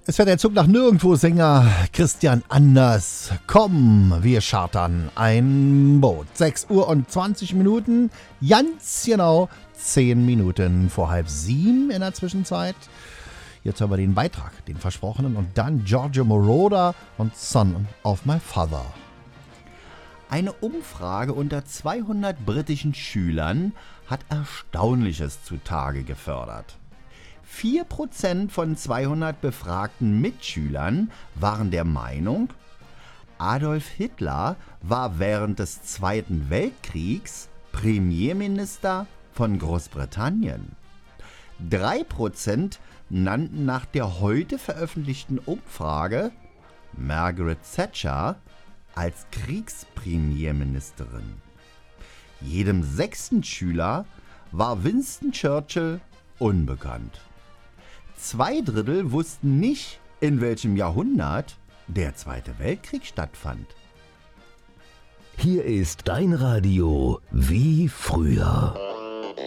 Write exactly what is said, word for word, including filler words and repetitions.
Es fährt der Zug nach nirgendwo, Sänger Christian Anders. Komm, wir chartern ein Boot. sechs Uhr und zwanzig Minuten, ganz genau zehn Minuten vor halb sieben in der Zwischenzeit. Jetzt hören wir den Beitrag, den versprochenen, und dann Giorgio Moroder und Son of My Father. Eine Umfrage unter zweihundert britischen Schülern hat Erstaunliches zutage gefördert. vier Prozent von zweihundert befragten Mitschülern waren der Meinung, Adolf Hitler war während des Zweiten Weltkriegs Premierminister von Großbritannien. drei Prozent nannten nach der heute veröffentlichten Umfrage Margaret Thatcher als Kriegspremierministerin. Jedem sechsten Schüler war Winston Churchill unbekannt. Zwei Drittel wussten nicht, in welchem Jahrhundert der Zweite Weltkrieg stattfand. Hier ist dein Radio wie früher.